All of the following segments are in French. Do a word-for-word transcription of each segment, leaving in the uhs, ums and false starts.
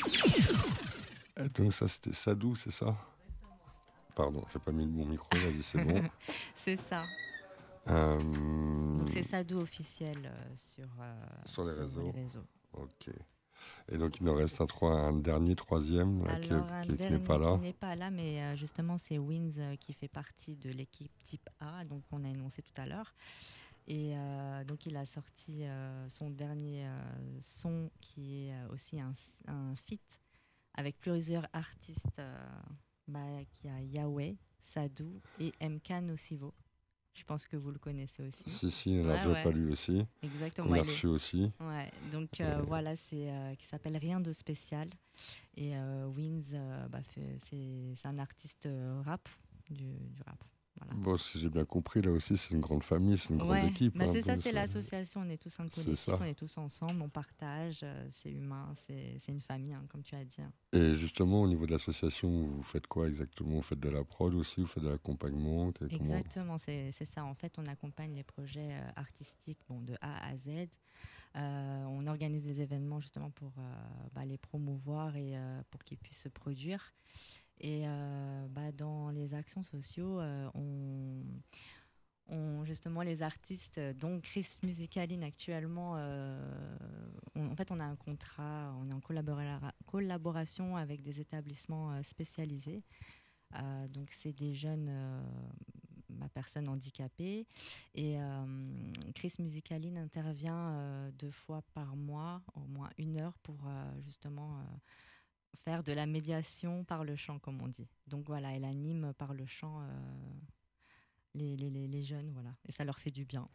Et donc ça, c'était Sadou, c'est ça? Pardon, j'ai pas mis mon micro, vas-y, c'est bon. C'est ça. Euh, Donc c'est Sadou officiel euh, sur, euh, Sur les sur réseaux. les réseaux. Ok. Et donc il nous reste un, trois, un dernier troisième là, qui, Alors un qui- qui n'est dernier pas qui là. n'est pas là, mais euh, justement c'est Wins euh, qui fait partie de l'équipe type A, donc on a énoncé tout à l'heure. Et euh, donc il a sorti euh, son dernier euh, son qui est euh, aussi un, un feat avec plusieurs artistes. Euh, bah, qui a Yahweh, Sadou et M K Nocivo. Je pense que vous le connaissez aussi. Si, si, alors Ouais, je l'ai pas ouais, lu aussi, exactement. qu'on Moi, a il est... reçu aussi. Ouais, donc Et euh, voilà, c'est euh, qui s'appelle Rien de spécial. Et euh, Wins, euh, bah, fait- c'est c'est un artiste euh, rap, du, du rap. Voilà. bon, si j'ai bien compris, là aussi, c'est une grande famille, c'est une grande Ouais, équipe. bah Hein, c'est ça, donc c'est ça- l'association. On est tous un c'est collectif, ça. on est tous ensemble, on partage. euh, c'est humain, c'est c'est une famille, hein, comme tu as dit. Hein. Et justement, au niveau de l'association, vous faites quoi exactement? Vous faites de la prod aussi, vous faites de l'accompagnement? que- comment... Exactement, c'est c'est ça. En fait, on accompagne les projets euh, artistiques bon, de A à Z. Euh, on organise des événements justement pour euh, bah, les promouvoir et euh, pour qu'ils puissent se produire. Et euh, bah, dans les actions sociaux, euh, on, on- justement les artistes, euh, dont Chris Musicaline actuellement, euh, on- en fait on a un contrat, on est en collabora- collaboration avec des établissements euh, spécialisés. Euh, donc c'est des jeunes euh, ma personne handicapée et euh, Chris Musicaline intervient euh, deux fois par mois, au moins une heure pour euh, justement euh, faire de la médiation par le chant, comme on dit. Donc voilà, elle anime par le chant euh, les, les, les, les jeunes, voilà, et ça leur fait du bien.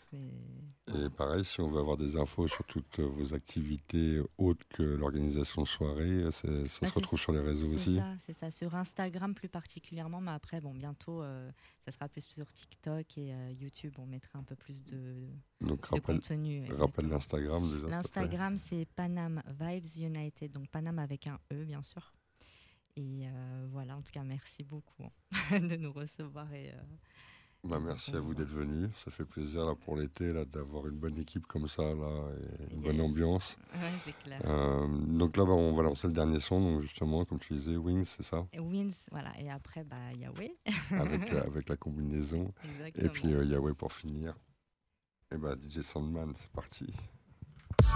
Et Voilà. pareil, si on veut avoir des infos sur toutes vos activités autres que l'organisation de soirée, c'est- ça Bah, se retrouve sur les réseaux c'est aussi. ça, c'est ça. Sur Instagram plus particulièrement, mais après, bon, bientôt, euh, ça sera plus sur TikTok et euh, YouTube. On mettra un peu plus de, Donc de rappelle, contenu. rappelle Exactement. l'Instagram déjà, s'il te plaît. L'Instagram, c'est Panam Vibes United, donc Panam avec un E, bien sûr. Et euh, voilà, en tout cas, merci beaucoup hein, de nous recevoir et, euh, Bah, et de merci à vous promouvoir. d'être venu. Ça fait plaisir là, pour l'été là, d'avoir une bonne équipe comme ça là, et une bonne Yes, ambiance. ouais, c'est clair. Euh, donc là, bah, on va lancer le dernier son. Donc justement, comme tu disais, Wings, c'est ça? Et Wins, voilà. Et après, bah, Yahweh. Avec, euh, avec la combinaison. Et puis Exactement. euh, Yahweh pour finir. Et bah D J Sandman, c'est parti.